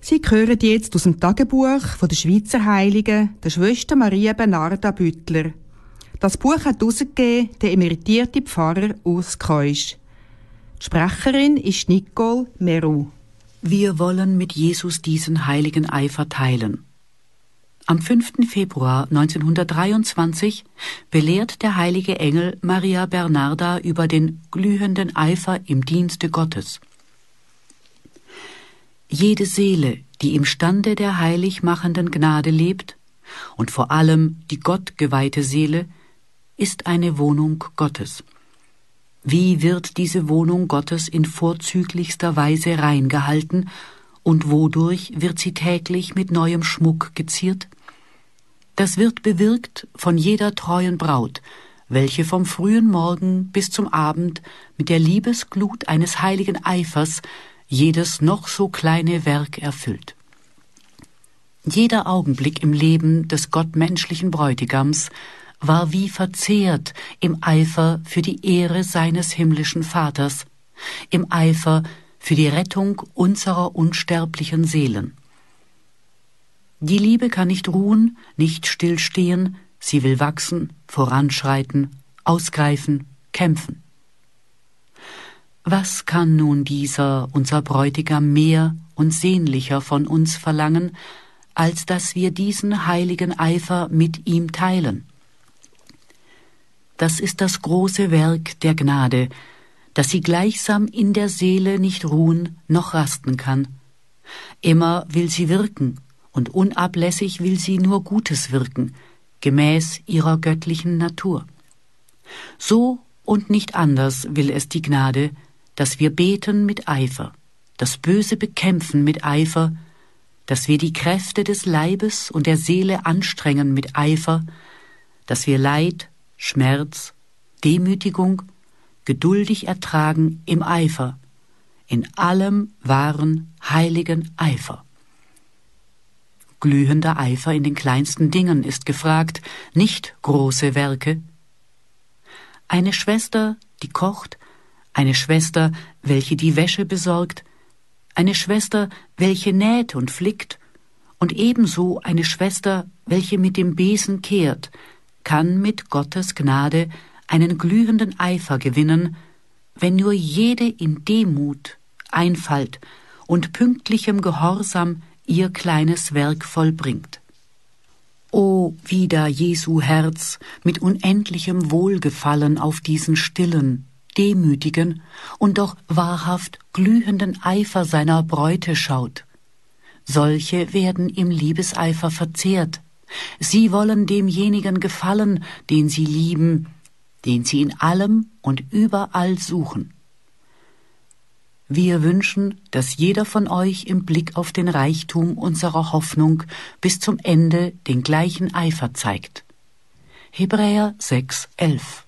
Sie hören jetzt aus dem Tagebuch von der Schweizer Heiligen, der Schwester Maria Bernarda Büttler. Das Buch hat herausgegeben der emeritierte Pfarrer Urs Keusch. Die Sprecherin ist Nicole Meroux. Wir wollen mit Jesus diesen heiligen Eifer teilen. Am 5. Februar 1923 belehrt der heilige Engel Maria Bernarda über den glühenden Eifer im Dienste Gottes. Jede Seele, die im Stande der heilig machenden Gnade lebt, und vor allem die gottgeweihte Seele, ist eine Wohnung Gottes. Wie wird diese Wohnung Gottes in vorzüglichster Weise rein gehalten und wodurch wird sie täglich mit neuem Schmuck geziert? Das wird bewirkt von jeder treuen Braut, welche vom frühen Morgen bis zum Abend mit der Liebesglut eines heiligen Eifers jedes noch so kleine Werk erfüllt. Jeder Augenblick im Leben des gottmenschlichen Bräutigams war wie verzehrt im Eifer für die Ehre seines himmlischen Vaters, im Eifer für die Rettung unserer unsterblichen Seelen. Die Liebe kann nicht ruhen, nicht stillstehen, sie will wachsen, voranschreiten, ausgreifen, kämpfen. Was kann nun dieser, unser Bräutigam, mehr und sehnlicher von uns verlangen, als dass wir diesen heiligen Eifer mit ihm teilen? Das ist das große Werk der Gnade, dass sie gleichsam in der Seele nicht ruhen noch rasten kann. Immer will sie wirken, und unablässig will sie nur Gutes wirken, gemäß ihrer göttlichen Natur. So und nicht anders will es die Gnade, dass wir beten mit Eifer, das Böse bekämpfen mit Eifer, dass wir die Kräfte des Leibes und der Seele anstrengen mit Eifer, dass wir Leid, Schmerz, Demütigung geduldig ertragen im Eifer, in allem wahren, heiligen Eifer. Glühender Eifer in den kleinsten Dingen ist gefragt, nicht große Werke. Eine Schwester, die kocht, eine Schwester, welche die Wäsche besorgt, eine Schwester, welche näht und flickt, und ebenso eine Schwester, welche mit dem Besen kehrt, kann mit Gottes Gnade einen glühenden Eifer gewinnen, wenn nur jede in Demut, Einfalt und pünktlichem Gehorsam ihr kleines Werk vollbringt. O, wie da Jesu Herz mit unendlichem Wohlgefallen auf diesen stillen, demütigen und doch wahrhaft glühenden Eifer seiner Bräute schaut. Solche werden im Liebeseifer verzehrt. Sie wollen demjenigen gefallen, den sie lieben, den sie in allem und überall suchen. Wir wünschen, dass jeder von euch im Blick auf den Reichtum unserer Hoffnung bis zum Ende den gleichen Eifer zeigt. Hebräer 6,11